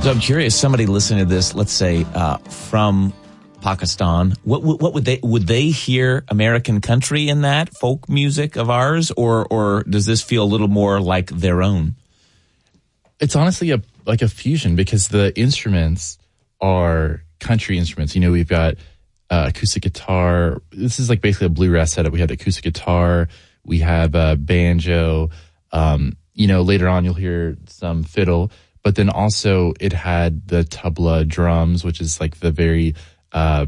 So I'm curious, somebody listening to this, let's say from Pakistan, what would they hear American country in that folk music of ours, or does this feel a little more like their own? It's honestly like a fusion, because the instruments are country instruments. You know, we've got acoustic guitar. This is like basically a bluegrass setup. We have acoustic guitar. We have banjo. You know, later on you'll hear some fiddle, but then also it had the tabla drums, which is like the very yeah.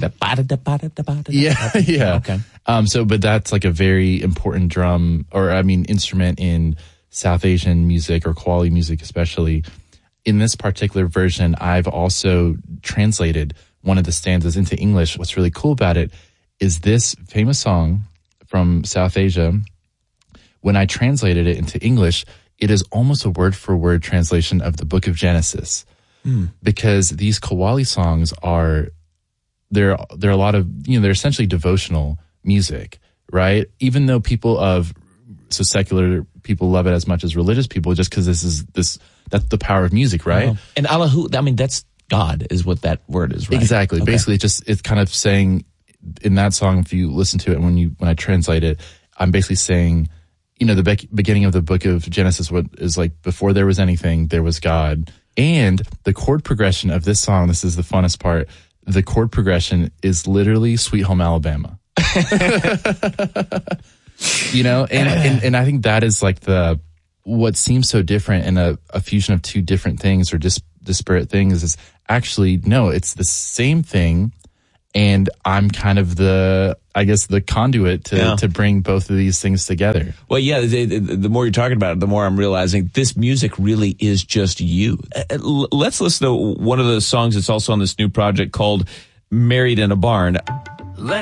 Okay. But that's like a very important drum, or instrument in South Asian music, or Qawwali music especially. In this particular version, I've also translated one of the stanzas into English. What's really cool about it is this famous song from South Asia, when I translated it into English, it is almost a word-for-word translation of the Book of Genesis. Because these Qawwali songs they're a lot of, they're essentially devotional music, right? Even though secular people love it as much as religious people, just because that's the power of music, right? Oh. And Allahu, that's God is what that word is, right? Exactly. Okay. Basically, it's kind of saying in that song, if you listen to it, when I translate it, I'm basically saying, the beginning of the Book of Genesis, what is like, before there was anything, there was God. And the chord progression of this song, this is the funnest part, the chord progression is literally Sweet Home Alabama. And I think that is like what seems so different in a fusion of two different things, or disparate things, is actually, no, it's the same thing. And I'm kind of the conduit to bring both of these things together. Well, yeah, the more you're talking about it, the more I'm realizing this music really is just you. Let's listen to one of the songs that's also on this new project called Married in a Barn.